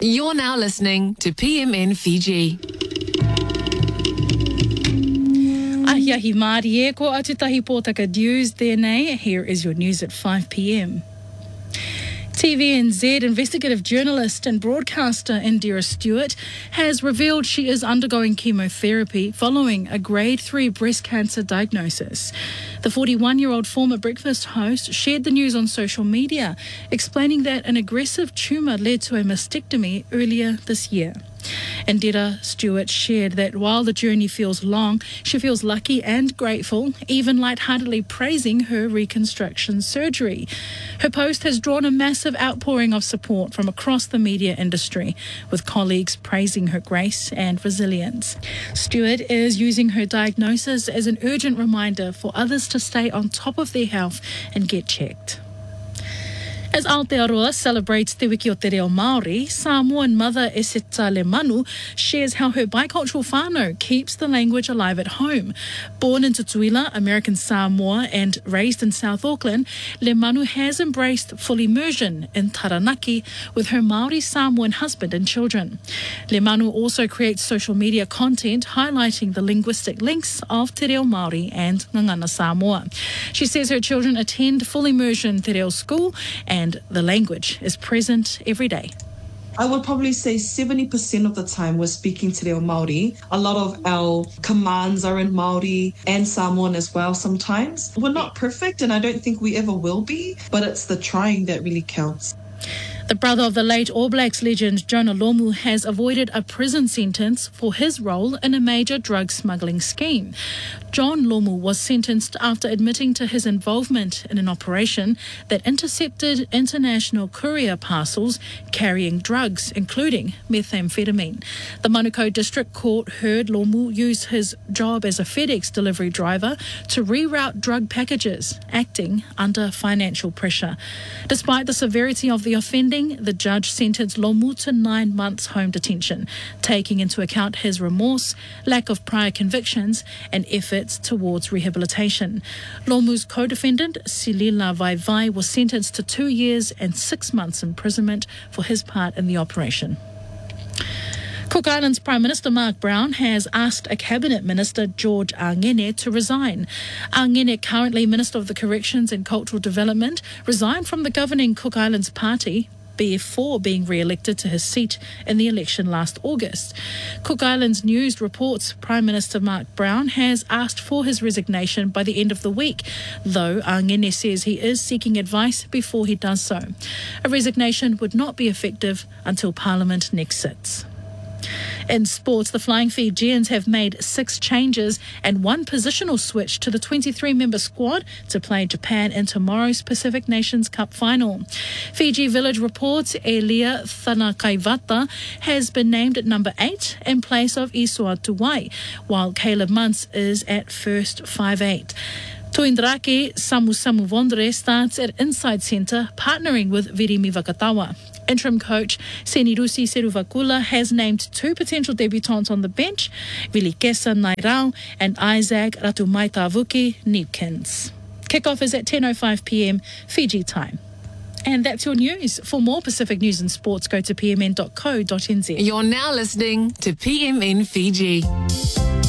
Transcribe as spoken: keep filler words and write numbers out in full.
You're now listening to P M N Fiji. Ahiahi Māori e, ko Atutahi Pōtaka News there nei. Here is your news at five p m. T V N Z investigative journalist and broadcaster Indira Stewart has revealed she is undergoing chemotherapy following a grade three breast cancer diagnosis. The forty-one-year-old former breakfast host shared the news on social media, explaining that an aggressive tumour led to a mastectomy earlier this year. Indira Stewart shared that while the journey feels long, she feels lucky and grateful, even lightheartedly praising her reconstruction surgery. Her post has drawn a massive outpouring of support from across the media industry, with colleagues praising her grace and resilience. Stewart is using her diagnosis as an urgent reminder for others to stay on top of their health and get checked. As Aotearoa celebrates Te Wiki o Te Reo Māori, Samoan mother Eseta Lemanu shares how her bicultural whānau keeps the language alive at home. Born in Tutuila, American Samoa, and raised in South Auckland, Lemanu has embraced full immersion in Taranaki with her Māori Samoan husband and children. Lemanu also creates social media content highlighting the linguistic links of Te Reo Māori and Ngangana Samoa. She says her children attend full immersion Te Reo school and And the language is present every day. I would probably say seventy percent of the time we're speaking Te Reo Māori. A lot of our commands are in Māori and Samoan as well sometimes. We're not perfect and I don't think we ever will be, but it's the trying that really counts. The brother of the late All Blacks legend Jonah Lomu has avoided a prison sentence for his role in a major drug smuggling scheme. John Lomu was sentenced after admitting to his involvement in an operation that intercepted international courier parcels carrying drugs, including methamphetamine. The Manukau District Court heard Lomu use his job as a FedEx delivery driver to reroute drug packages, acting under financial pressure. Despite the severity of the offending, the judge sentenced Lomu to nine months home detention, taking into account his remorse, lack of prior convictions, and efforts towards rehabilitation. Lomu's co-defendant, Silila Vaivai, was sentenced to two years and six months imprisonment for his part in the operation. Cook Islands Prime Minister Mark Brown has asked a Cabinet Minister, George Angene, to resign. Angene, currently Minister of the Corrections and Cultural Development, resigned from the governing Cook Islands Party before being re-elected to his seat in the election last August. Cook Islands News reports Prime Minister Mark Brown has asked for his resignation by the end of the week, though Angene says he is seeking advice before he does so. A resignation would not be effective until Parliament next sits. In sports, the Flying Fijians have made six changes and one positional switch to the twenty-three member squad to play Japan in tomorrow's Pacific Nations Cup final. Fiji Village reports Elia Thanakaivata has been named at number eight in place of Isua Tuwai, while Caleb Muntz is at first five eight. Tuindrake Samu Samu Vondre starts at inside centre, partnering with Virimi Vakatawa. Interim coach Senirusi Seruvakula has named two potential debutants on the bench, Vilikesa Nairau and Isaac Ratumaitavuki Neepkins. Kickoff is at ten oh five p m Fiji time. And that's your news. For more Pacific news and sports, go to p m n dot co dot n z. You're now listening to P M N Fiji.